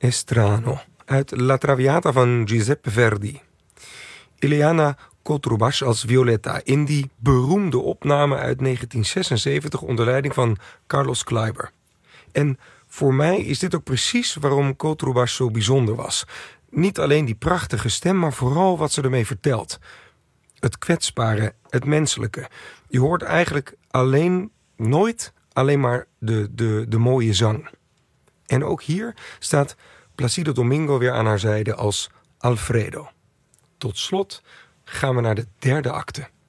Strano uit La Traviata van Giuseppe Verdi. Ileana Cotrubas als Violetta in die beroemde opname uit 1976 onder leiding van Carlos Kleiber. En voor mij is dit ook precies waarom Cotrubas zo bijzonder was. Niet alleen die prachtige stem, maar vooral wat ze ermee vertelt. Het kwetsbare, het menselijke. Je hoort eigenlijk nooit alleen maar de mooie zang. En ook hier staat Placido Domingo weer aan haar zijde als Alfredo. Tot slot gaan we naar de derde acte.